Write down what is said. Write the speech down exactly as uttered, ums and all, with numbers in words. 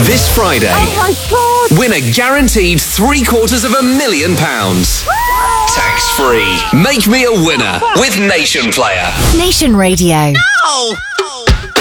This Friday, Oh my God! win a guaranteed three quarters of a million pounds. Tax free. Make me a winner with Nation Player. Nation Radio. No!